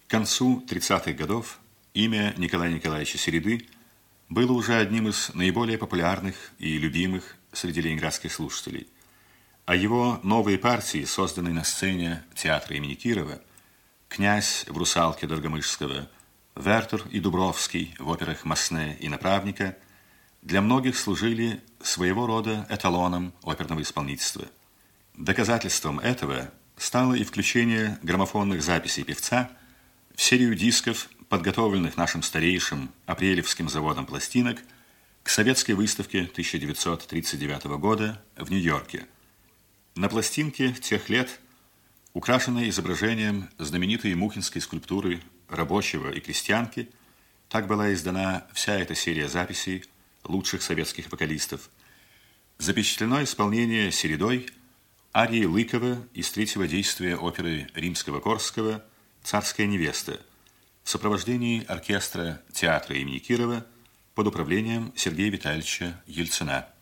К концу 30-х годов имя Николая Николаевича Середы было уже одним из наиболее популярных и любимых среди ленинградских слушателей. А его новые партии, созданные на сцене театра имени Кирова, «Князь» в «Русалке» Доргомышского, «Вертер» и «Дубровский» в операх Масне и «Направника», для многих служили своего рода эталоном оперного исполнительства. Доказательством этого стало и включение граммофонных записей певца в серию дисков, подготовленных нашим старейшим Апрелевским заводом пластинок к советской выставке 1939 года в Нью-Йорке. На пластинке тех лет, украшенной изображением знаменитой мухинской скульптуры рабочего и крестьянки, так была издана вся эта серия записей лучших советских вокалистов, запечатлено исполнение Середой арии Лыкова из третьего действия оперы Римского-Корсакова «Царская невеста» в сопровождении оркестра театра имени Кирова под управлением Сергея Витальевича Ельцина.